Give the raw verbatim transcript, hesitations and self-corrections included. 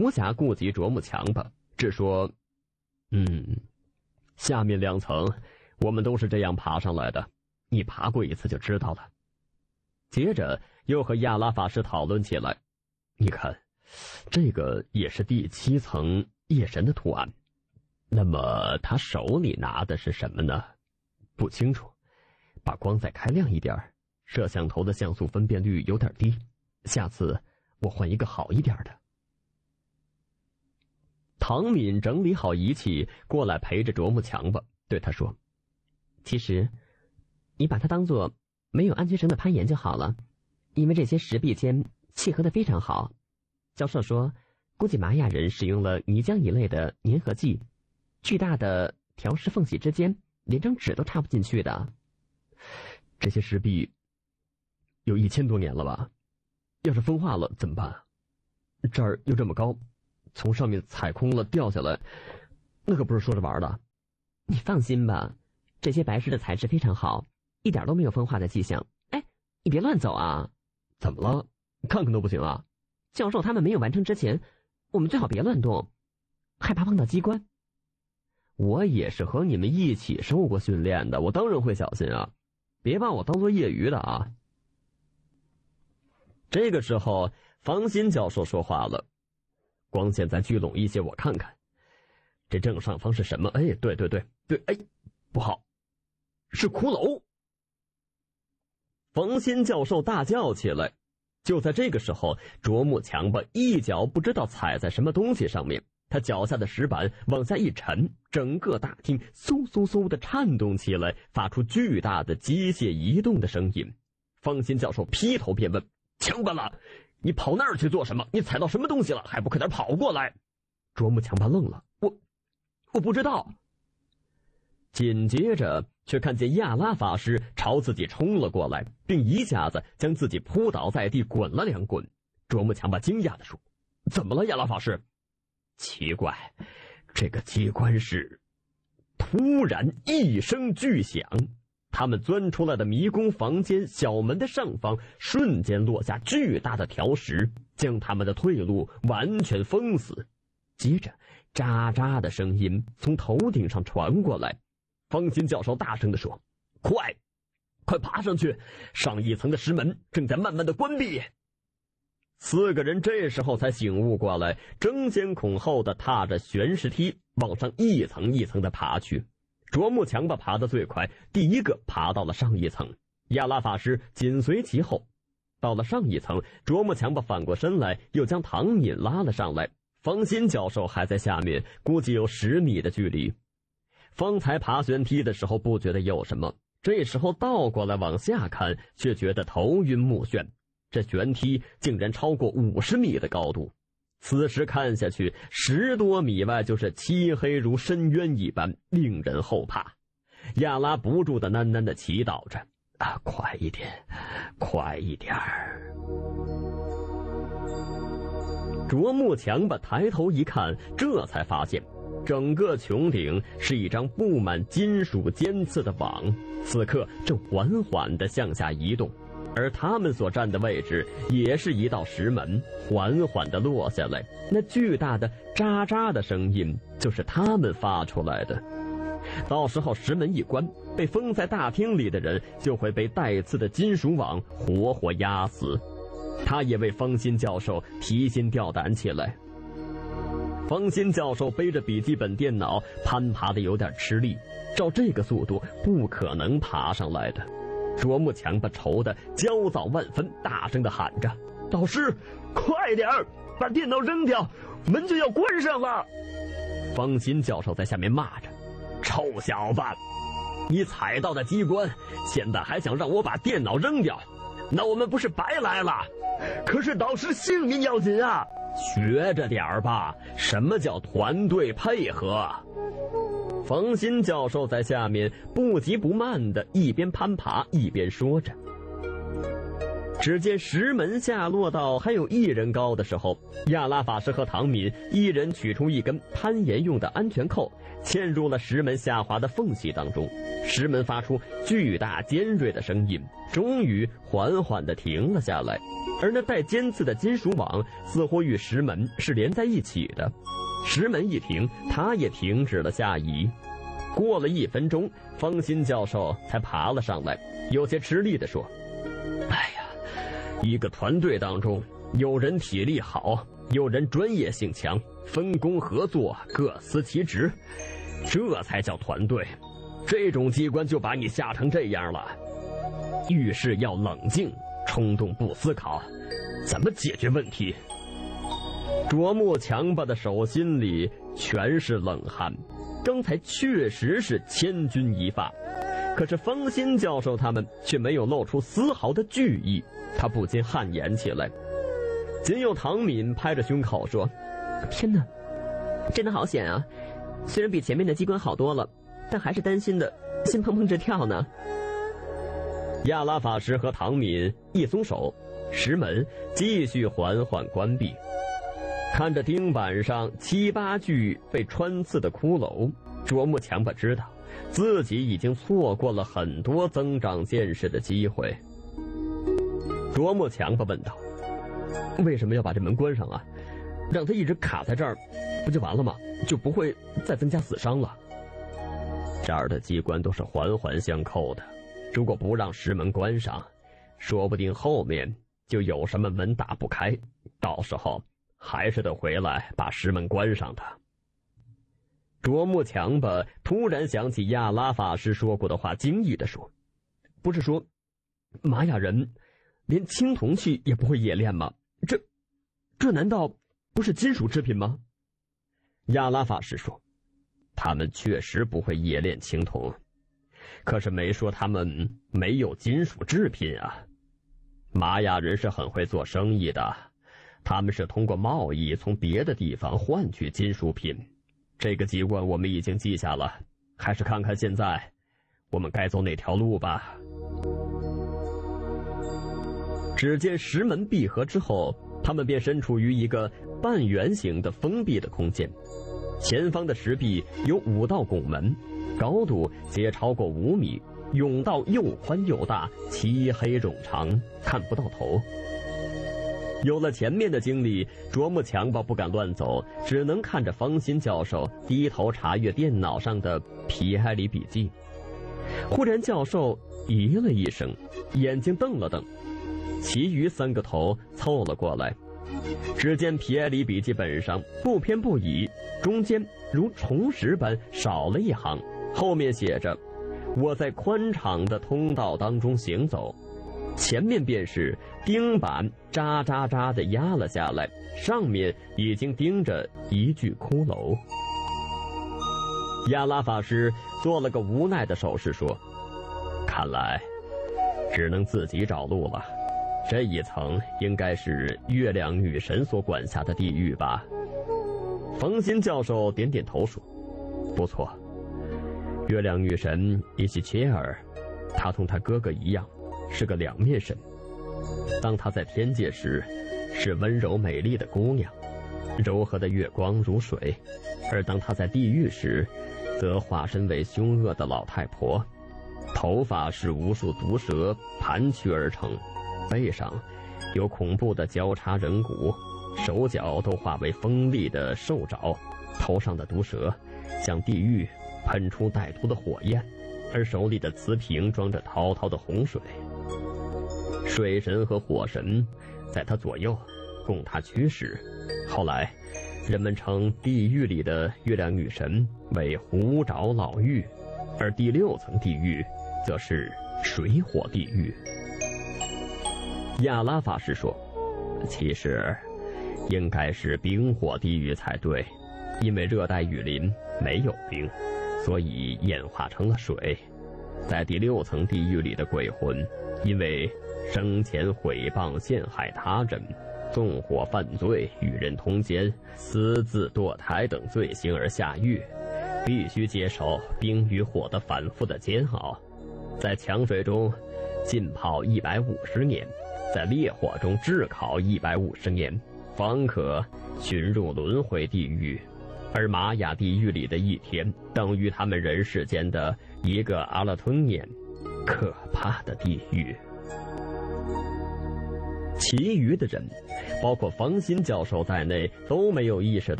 无暇顾及啄木强吧，只说：“嗯，下面两层我们都是这样爬上来的，你爬过一次就知道了。”接着又和亚拉法师讨论起来：“你看，这个也是第七层夜神的图案，那么他手里拿的是什么呢？不清楚，把光再开亮一点，摄像头的像素分辨率有点低，下次我换一个好一点的。”唐敏整理好仪器过来陪着啄木强吧，对他说：“其实你把它当作没有安全绳的攀岩就好了，因为这些石壁间契合的非常好。教授说，估计玛雅人使用了泥浆一类的粘合剂，巨大的条石缝隙之间连张纸都插不进去的。这些石壁有一千多年了吧？要是风化了怎么办？这儿又这么高，从上面踩空了掉下来，那可不是说着玩的。你放心吧，这些白石的材质非常好，一点都没有风化的迹象。哎，你别乱走啊！怎么了？看看都不行啊？ 教授他们没有完成之前，我们最好别乱动，害怕碰到机关。 我也是和你们一起受过训练的，我当然会小心啊，别把我当做业余的啊。这个时候，方心教授说话了：“光线再聚拢一些，我看看，这正上方是什么？哎，对对对对，哎，不好，是骷髅！”方心教授大叫起来。就在这个时候，啄木强吧一脚不知道踩在什么东西上面，他脚下的石板往下一沉，整个大厅嗖嗖嗖的颤动起来，发出巨大的机械移动的声音。方心教授劈头便问：“强巴拉，你跑那儿去做什么？你踩到什么东西了？还不快点跑过来！”啄木强巴愣了：“我我不知道。”紧接着却看见亚拉法师朝自己冲了过来，并一下子将自己扑倒在地，滚了两滚。啄木强巴惊讶地说：“怎么了，亚拉法师？”奇怪，这个机关是……突然一声巨响，他们钻出来的迷宫房间小门的上方瞬间落下巨大的条石，将他们的退路完全封死。接着喳喳的声音从头顶上传过来，方心教授大声地说：“快快爬上去，上一层的石门正在慢慢的关闭。”四个人这时候才醒悟过来，争先恐后的踏着悬石梯往上一层一层的爬去。啄木强吧爬得最快，第一个爬到了上一层，亚拉法师紧随其后。到了上一层，啄木强吧反过身来，又将唐敏拉了上来。方心教授还在下面，估计有十米的距离。方才爬悬梯的时候不觉得有什么，这时候倒过来往下看，却觉得头晕目眩。这悬梯竟然超过五十米的高度，此时看下去，十多米外就是漆黑如深渊一般，令人后怕。亚拉不住的喃喃的祈祷着：“啊，快一点，快一点儿！”啄木强吧抬头一看，这才发现整个穹顶是一张布满金属尖刺的网，此刻正缓缓地向下移动，而他们所站的位置也是一道石门，缓缓地落下来，那巨大的喳喳的声音就是他们发出来的。到时候石门一关，被封在大厅里的人就会被带刺的金属网活活压死。他也为方心教授提心吊胆起来。方心教授背着笔记本电脑攀爬的有点吃力，照这个速度不可能爬上来的。啄木强吧愁得焦躁万分，大声地喊着：“老师，快点儿，把电脑扔掉，门就要关上了！”方心教授在下面骂着：“臭小子，你踩到的机关，现在还想让我把电脑扔掉？那我们不是白来了？可是导师性命要紧啊！学着点儿吧，什么叫团队配合？”方心教授在下面不急不慢的一边攀爬一边说着。 只见石门下落到还有一人高的时候，亚拉法师和唐敏一人取出一根攀岩用的安全扣，嵌入了石门下滑的缝隙当中。石门发出巨大尖锐的声音，终于缓缓地停了下来。而那带尖刺的金属网似乎与石门是连在一起的。石门一停，它也停止了下移。过了一分钟，方心教授才爬了上来，有些吃力地说：“哎呀，一个团队当中，有人体力好，有人专业性强，分工合作，各司其职，这才叫团队。这种机关就把你吓成这样了。遇事要冷静，冲动不思考，怎么解决问题？”啄木强吧的手心里全是冷汗，刚才确实是千钧一发，可是方心教授他们却没有露出丝毫的惧意，他不禁汗颜起来。仅有唐敏拍着胸口说：“ 天哪，真的好险啊！虽然比前面的机关好多了，但还是担心的心砰砰直跳呢。” 亚拉法师和唐敏一松手，石门继续缓缓关闭。看着钉板上七八具被穿刺的骷髅，啄木强吧知道自己已经错过了很多增长见识的机会。啄木强吧问道：“为什么要把这门关上啊？让它一直卡在这儿，不就完了吗？就不会再增加死伤了。”这儿的机关都是环环相扣的，如果不让石门关上，说不定后面就有什么门打不开，到时候还是得回来把石门关上的。啄木强吧突然想起亚拉法师说过的话，惊异地说：“不是说玛雅人连青铜器也不会冶炼吗？这这难道不是金属制品吗？”亚拉法师说：“他们确实不会冶炼青铜，可是没说他们没有金属制品啊。玛雅人是很会做生意的，他们是通过贸易从别的地方换取金属品。这个机关我们已经记下了，还是看看现在我们该走哪条路吧。”只见石门闭合之后，他们便身处于一个半圆形的封闭的空间。前方的石壁有五道拱门，高度皆超过五米，甬道又宽又大，漆黑冗长，看不到头。有了前面的经历，啄木强吧不敢乱走，只能看着方心教授低头查阅电脑上的皮埃里笔记。忽然教授咦了一声，眼睛瞪了瞪，其余三个头凑了过来。只见皮埃里笔记本上不偏不倚，中间如重石般少了一行，后面写着：“我在宽敞的通道当中行走。”前面便是钉板喳喳喳地压了下来，上面已经钉着一具骷髅。亚拉法师做了个无奈的手势说：“看来只能自己找路了。这一层应该是月亮女神所管辖的地狱吧？”冯辛教授点点头说：“不错，月亮女神伊西切尔，她同她哥哥一样是个两面神。当她在天界时，是温柔美丽的姑娘，柔和的月光如水；而当她在地狱时，则化身为凶恶的老太婆，头发是无数毒蛇盘曲而成，背上有恐怖的交叉人骨，手脚都化为锋利的兽爪，头上的毒蛇向地狱喷出歹毒的火焰，而手里的瓷瓶装着滔滔的洪水。水神和火神在他左右，供他驱使。后来人们称地狱里的月亮女神为狐爪老妪，而第六层地狱则是水火地狱。亚拉法师说：“其实应该是冰火地狱才对，因为热带雨林没有冰，所以演化成了水。在第六层地狱里的鬼魂，因为生前毁谤陷害他人，纵火犯罪，与人通奸，私自堕胎等罪行而下狱，必须接受冰与火的反复的煎熬，在强水中浸泡一百五十年， 在烈火中炙烤一百五十年，方可寻入轮回地狱。而玛雅地狱里的一天，等于他们人世间的一个阿拉吞年，可怕的地狱。其余的人，包括方心教授在内，都没有意识到